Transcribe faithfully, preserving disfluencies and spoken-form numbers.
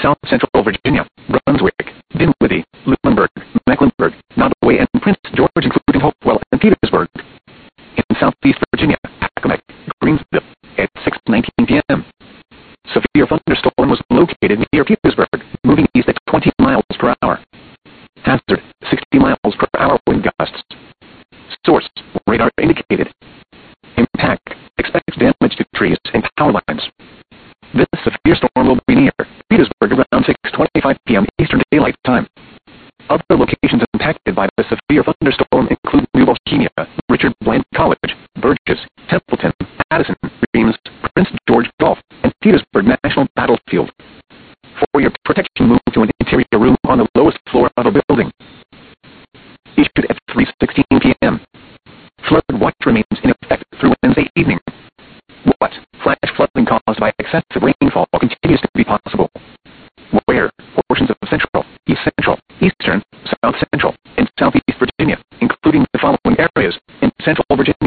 South Central Virginia, Brunswick, Dinwiddie, Lunenburg, Mecklenburg, Nottoway, and Prince George, including Hopewell and Petersburg. In Southeast Virginia, Accomack, Greensville, at six nineteen p m Severe thunderstorm was located near Petersburg, moving east at twenty miles per hour. Hazard, sixty miles per hour wind gusts. Source, radar indicated. Impact, expects damage to trees and power lines. This severe storm will be near Petersburg around six twenty-five p m Eastern Daylight Time. Other locations impacted by the severe thunderstorm include New Bohemia, Richard Bland College, Burgess, Templeton, Addison, Reims, Prince George Gulf, and Petersburg National Battlefield. For your protection, move to an interior room on the lowest floor of a building. Issued at three sixteen p m Flood watch remains in effect through Wednesday evening. What? Flash flooding caused by excessive rainfall continues to be possible. Where? Portions of Central, East Central, Eastern, South Central, and Southeast Virginia, including the following areas in Central Virginia.